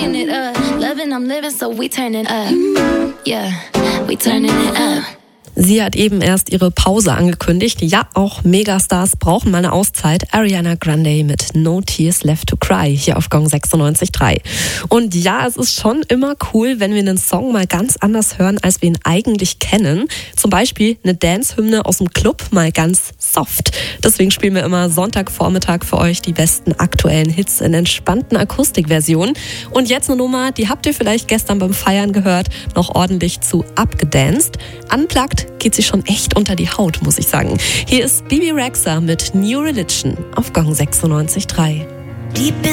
Cranking it up, loving, I'm living, so we turning up. Yeah, we turning it up. Sie hat eben erst ihre Pause angekündigt. Ja, auch Megastars brauchen mal eine Auszeit. Ariana Grande mit No Tears Left to Cry hier auf Gong 96.3. Und ja, es ist schon immer cool, wenn wir einen Song mal ganz anders hören, als wir ihn eigentlich kennen. Zum Beispiel eine Dance-Hymne aus dem Club, mal ganz soft. Deswegen spielen wir immer Sonntagvormittag für euch die besten aktuellen Hits in entspannten Akustikversionen. Und jetzt eine Nummer, die habt ihr vielleicht gestern beim Feiern gehört, noch ordentlich zu abgedanced. Unplugged geht sie schon echt unter die Haut, muss ich sagen. Hier ist Bebe Rexha mit New Religion auf Gong 96.3.